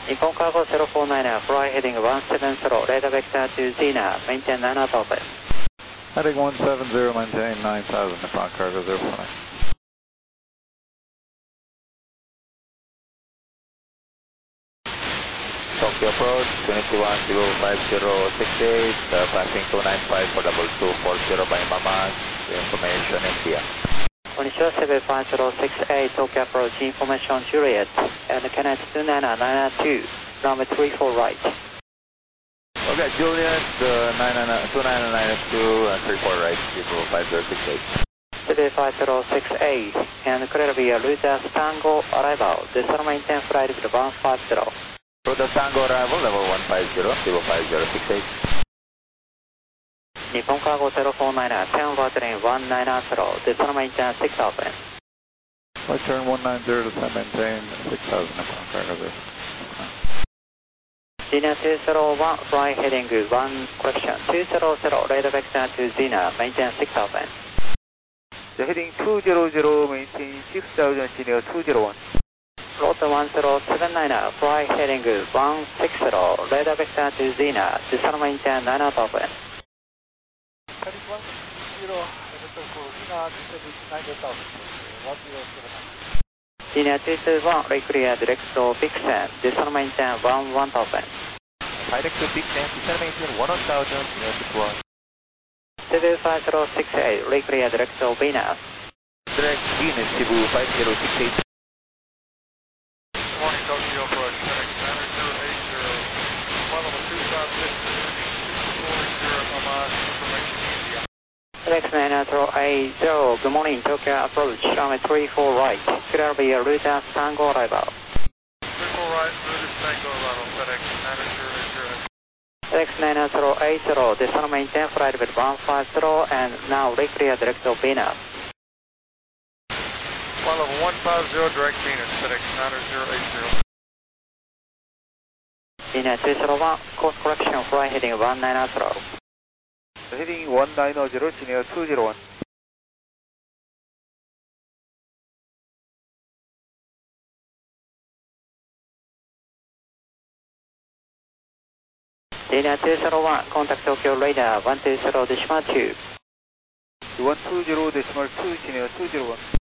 Nippon Cargo 049, fly heading 170, radar vector to Zena, maintain 9000 open. Heading 170, maintain 9000, Nippon Cargo 049. Tokyo approach, 2105068, passing 295 for 2240 by Mamas, information India. Konnichiwa 75068, Tokyo approach, information Juliet, and Kenneth 29992, runway 34 right. Okay, Juliet, 2992, 34 right, 5068. 75068, and clear via Ruta Tango arrival, descend maintain flight with 150. Ruta Tango arrival, level 150, 05068. Nippon Cargo 049, 10 Watering 190, descend maintain 6000. Flight turn 190, descend maintain 6000, Nippon Cargo 049. Zena 201, fly heading 1, correction, 200, radar vector to Zena, maintain 6000. The heading 200, maintain 6000, Senior 201. Route 1079, fly heading 160, radar vector to Zena, descend maintain 9000. Heading 160, for Zena, descend 9000, 1079. Zena 221, reclear direct to Vixen, descend maintain 1000. Direct to Vixen, descend maintain 1000, Senior 221. 75068, reclear direct to Venus. Direct Venus, Cebu 5068. Morning, Tokyo approach, FedEx 9080, flight level 256, 240 Mamas, information India. FedEx 9080, good morning, Tokyo approach, runway 34 right, clear via Ruta Tango arrival. 34 right, Ruta Tango arrival, FedEx 9080. FedEx 9080, descend maintain flight with 150, and now reclear direct to Venus. Flight level 150, direct Venus, FedEx 9080. Zena 201, course correction, fly heading 190. The heading 190, Senior 201. Zena 201, contact Tokyo radar 120.2. 120.2, Senior 201.